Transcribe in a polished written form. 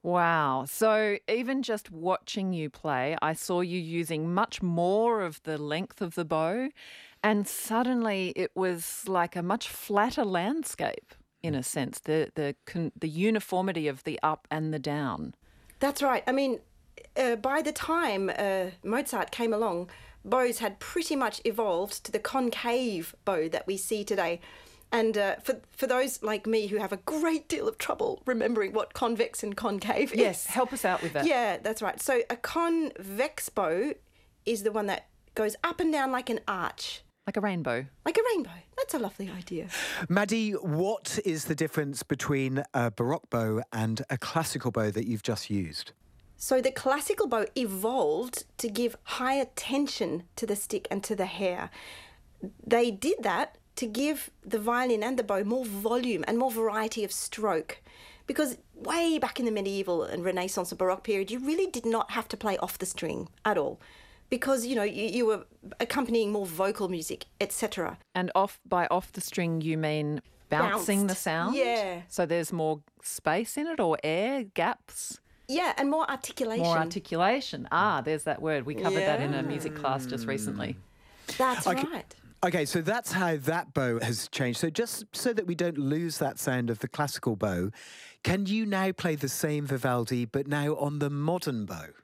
Wow. So even just watching you play, I saw you using much more of the length of the bow, and suddenly it was like a much flatter landscape in a sense, the uniformity of the up and the down. That's right. I mean, by the time Mozart came along, bows had pretty much evolved to the concave bow that we see today. And for those like me who have a great deal of trouble remembering what convex and concave Yes, is. help us out with that. Yeah, that's right. So a convex bow is the one that goes up and down like an arch. Like a rainbow. Like a rainbow. That's a lovely idea. Maddie, what is the difference between a Baroque bow and a classical bow that you've just used? So the classical bow evolved to give higher tension to the stick and to the hair. They did that to give the violin and the bow more volume and more variety of stroke. Because way back in the medieval and Renaissance and Baroque period, you really did not have to play off the string at all. Because, you were accompanying more vocal music, etc. And off the string, you mean bouncing the Bounced. sound? Yeah. So there's more space in it or air, gaps? Yeah, and more articulation. More articulation. There's that word. We covered that in a music class just recently. That's Okay. right. Okay, so that's how that bow has changed. So just so that we don't lose that sound of the classical bow, can you now play the same Vivaldi but now on the modern bow?